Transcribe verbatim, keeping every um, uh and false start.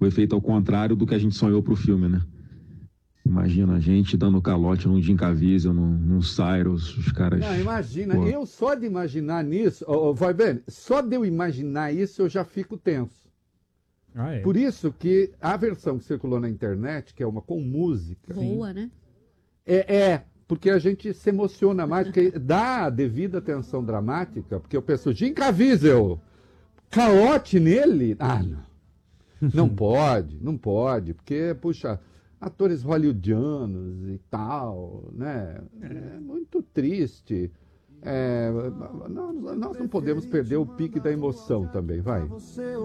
o efeito ao contrário do que a gente sonhou pro filme, né? Imagina a gente dando calote num Jim Caviezel, num, num Cyrus, os caras... Não, imagina, Pô. eu só de imaginar nisso, oh, oh, vai bem, só de eu imaginar isso eu já fico tenso. Ah, é. Por isso que a versão que circulou na internet, que é uma com música... Boa, né? É, é, porque a gente se emociona mais, porque dá a devida atenção dramática, porque eu penso, Jim Caviezel, calote nele? Ah, não. Não pode, não pode, porque, puxa... atores hollywoodianos e tal, né? É muito triste. É, nós, nós não podemos perder o pique da emoção também, vai.